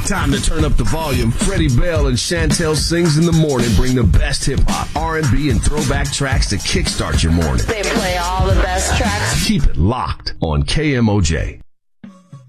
Time to turn up the volume. Freddie Bell and Chantel Sings in the Morning bring the best hip-hop, R&B, and throwback tracks to kickstart your morning. They play all the best tracks. Keep it locked on KMOJ.